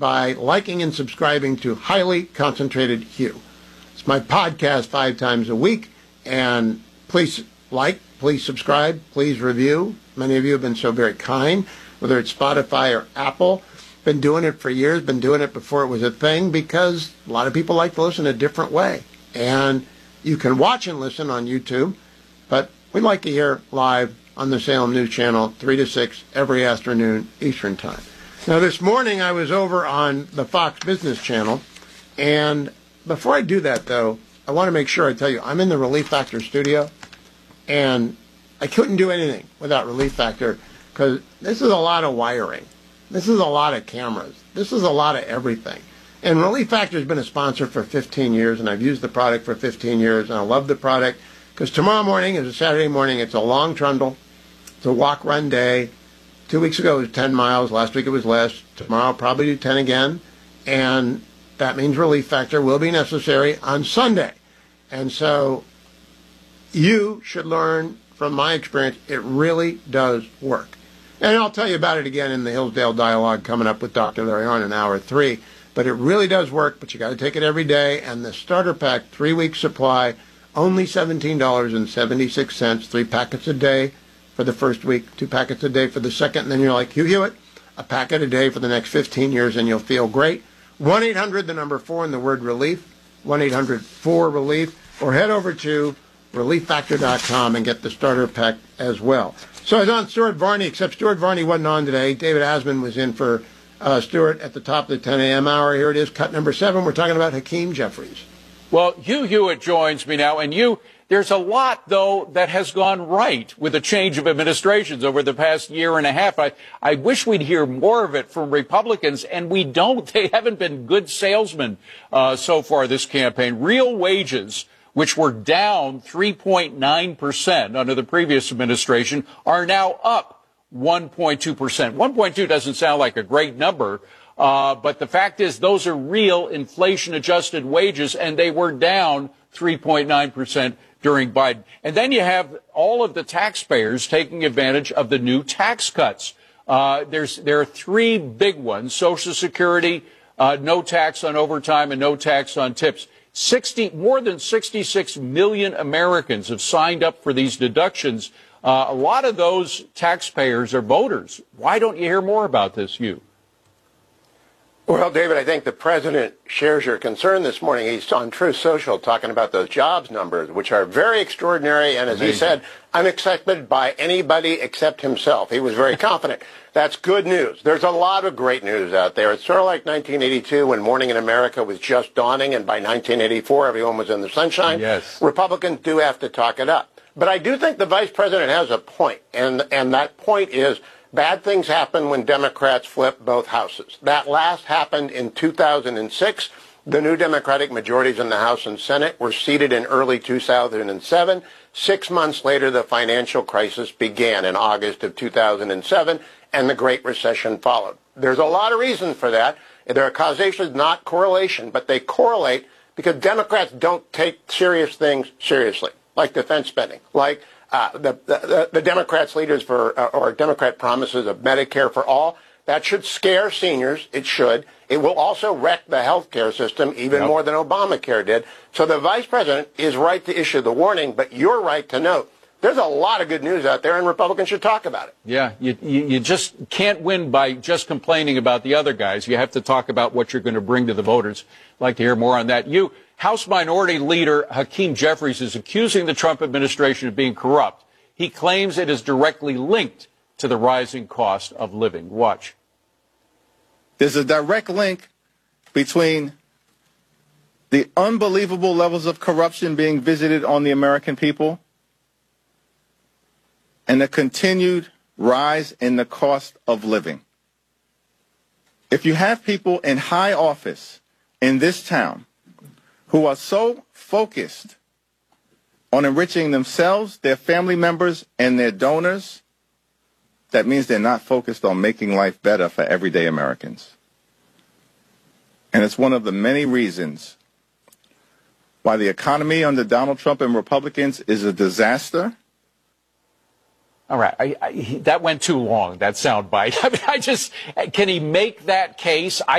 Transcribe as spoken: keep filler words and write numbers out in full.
by liking and subscribing to Highly Concentrated Hugh. It's my podcast five times a week, and please like, please subscribe, please review. Many of you have been so very kind, whether it's Spotify or Apple. Been doing it for years, been doing it before it was a thing, because a lot of people like to listen a different way. And you can watch and listen on YouTube, but we'd like to hear live on the Salem News Channel, three to six every afternoon Eastern Time. Now, this morning I was over on the Fox Business Channel, and before I do that, though, I want to make sure I tell you, I'm in the Relief Factor studio, and I couldn't do anything without Relief Factor, because this is a lot of wiring. This is a lot of cameras. This is a lot of everything. And Relief Factor has been a sponsor for fifteen years, and I've used the product for fifteen years, and I love the product, because tomorrow morning is a Saturday morning. It's a long trundle. It's a walk-run day. Two weeks ago it was ten miles. Last week it was less. Tomorrow I'll probably do ten again. And that means Relief Factor will be necessary on Sunday. And so you should learn from my experience. It really does work. And I'll tell you about it again in the Hillsdale Dialogue coming up with Doctor Larry Arnn in hour three. But it really does work, but you got to take it every day. And the starter pack, three-week supply, only seventeen dollars and seventy-six cents, three packets a day for the first week, two packets a day for the second, and then you're like Hugh Hewitt, a packet a day for the next fifteen years, and you'll feel great. one eight hundred, the number four, and the word relief, one eight hundred four relief, or head over to relief factor dot com and get the starter pack as well. So I was on Stuart Varney, except Stuart Varney wasn't on today. David Asman was in for uh, Stuart at the top of the ten a.m. hour. Here it is, cut number seven. We're talking about Hakeem Jeffries. Well, Hugh Hewitt joins me now, and you, there's a lot, though, that has gone right with the change of administrations over the past year and a half. I, I wish we'd hear more of it from Republicans, and we don't. They haven't been good salesmen uh, so far this campaign. Real wages, which were down three point nine percent under the previous administration, are now up one point two percent. one point two doesn't sound like a great number. Uh, but the fact is, those are real inflation-adjusted wages, and they were down three point nine percent during Biden. And then you have all of the taxpayers taking advantage of the new tax cuts. Uh, there's there are three big ones: Social Security, uh, no tax on overtime, and no tax on tips. sixty more than sixty-six million Americans have signed up for these deductions. Uh, a lot of those taxpayers are voters. Why don't you hear more about this, Hugh? Well, David, I think the president shares your concern this morning. He's on Truth Social talking about those jobs numbers, which are very extraordinary and, as Amazing. He said, unaccepted by anybody except himself. He was very confident. That's good news. There's a lot of great news out there. It's sort of like nineteen eighty-two when Morning in America was just dawning, and by nineteen eighty-four everyone was in the sunshine. Yes. Republicans do have to talk it up. But I do think the vice president has a point, and, and that point is bad things happen when Democrats flip both houses. That last happened in two thousand six. The new Democratic majorities in the House and Senate were seated in early two thousand seven. Six months later, the financial crisis began in August of two thousand seven, and the Great Recession followed. There's a lot of reasons for that. There are causations, not correlation, but they correlate because Democrats don't take serious things seriously, like defense spending, like Uh, the, the, the Democrats' leaders for, uh, or Democrat promises of Medicare for all. That should scare seniors. It should. It will also wreck the health care system even yep. more than Obamacare did. So the vice president is right to issue the warning, but you're right to note there's a lot of good news out there, and Republicans should talk about it. Yeah, you, you, you just can't win by just complaining about the other guys. You have to talk about what you're going to bring to the voters. I'd like to hear more on that. You, House Minority Leader Hakeem Jeffries is accusing the Trump administration of being corrupt. He claims it is directly linked to the rising cost of living. Watch. There's a direct link between the unbelievable levels of corruption being visited on the American people and the continued rise in the cost of living. If you have people in high office in this town who are so focused on enriching themselves, their family members, and their donors, that means they're not focused on making life better for everyday Americans. And it's one of the many reasons why the economy under Donald Trump and Republicans is a disaster. All right. I, I, that went too long, that soundbite. I mean, I just, can he make that case? I